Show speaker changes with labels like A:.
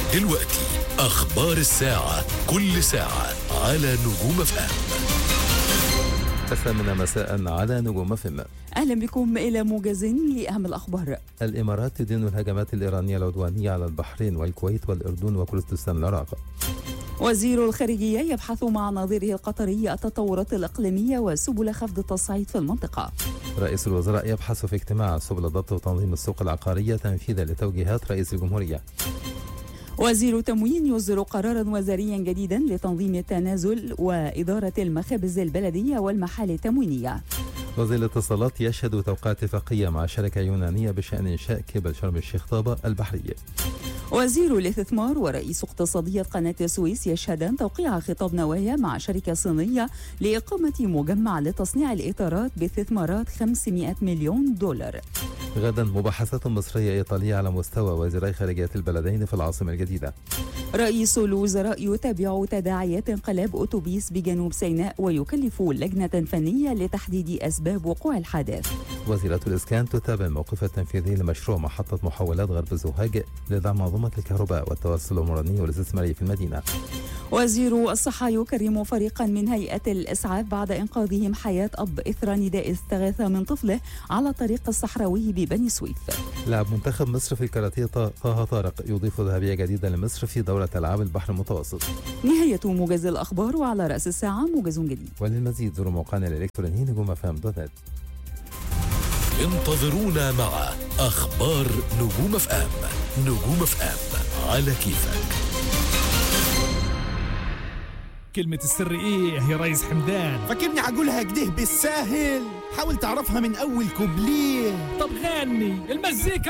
A: دلوقتي أخبار الساعة، كل ساعة على نجوم FM.
B: 8 مساء على نجوم FM.
C: أهلا بكم إلى موجز لأهم الأخبار.
B: الإمارات تدين الهجمات الإيرانية العدوانية على البحرين والكويت والأردن وكردستان العراق.
C: وزير الخارجية يبحث مع نظيره القطري التطورات الإقليمية وسبل خفض التصعيد في المنطقة.
B: رئيس الوزراء يبحث في اجتماع سبل ضبط وتنظيم السوق العقارية تنفيذا لتوجيهات رئيس الجمهورية.
C: وزير التموين يصدر قرارا وزاريا جديدا لتنظيم التنازل وإدارة المخابز البلدية والمحال التموينية.
B: وزير الاتصالات يشهد توقيع اتفاقية مع شركة يونانية بشأن إنشاء كيبل شرم الشيخ طابة البحرية.
C: وزير الاستثمار ورئيس اقتصادية قناة السويس يشهدان توقيع خطاب نوايا مع شركة صينية لإقامة مجمع لتصنيع الإطارات باستثمارات 500 مليون دولار.
B: غدا مباحثات مصرية إيطالية على مستوى وزيري خارجية البلدين في العاصمة الجديدة.
C: رئيس الوزراء يتابع تداعيات انقلاب أتوبيس بجنوب سيناء ويكلف لجنة فنية لتحديد أسباب وقوع الحادث.
B: وزيرة الإسكان تتابع الموقف التنفيذي لمشروع محطة محولات غرب زوهاج لدعم منظومة الكهرباء والتوسل العمراني والاستثماري في المدينة.
C: وزير الصحة يكرم فريقا من هيئة الإسعاف بعد إنقاذهم حياة أب إثر نداء استغاثة من طفله على الطريق الصحراوي ببني سويف.
B: لاعب منتخب مصر في الكاراتيه طه طارق يضيف ذهبية جديدة لمصر في دورة ألعاب البحر المتوسط.
C: نهاية موجز الأخبار، وعلى رأس الساعة موجز جديد.
B: وللمزيد زوروا موقعنا الإلكتروني نجوم FM.net.
A: انتظرونا مع أخبار نجوم FM. نجوم FM على كيفك.
D: كلمة السر ايه يا ريس حمدان؟
E: فاكرني هقولها كده بالساهل؟ حاول تعرفها من اول كوبليه.
D: طب غني المزيكا.